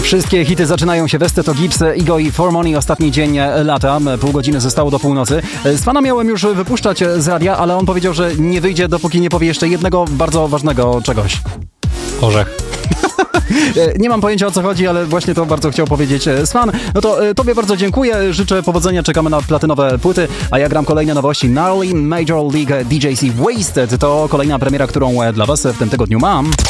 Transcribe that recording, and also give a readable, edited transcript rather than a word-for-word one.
Wszystkie hity zaczynają się Westy, to Gibbs, Igo i For Money. Ostatni dzień lata, pół godziny zostało do północy. Z pana miałem już wypuszczać z radia, ale on powiedział, że nie wyjdzie, dopóki nie powie jeszcze jednego bardzo ważnego czegoś. Orzech. Nie mam pojęcia, o co chodzi, ale właśnie to bardzo chciał powiedzieć Swan. No to tobie bardzo dziękuję, życzę powodzenia, czekamy na platynowe płyty, a ja gram kolejne nowości. Gnarly Major League DJC Wasted to kolejna premiera, którą dla was w tym tygodniu mam.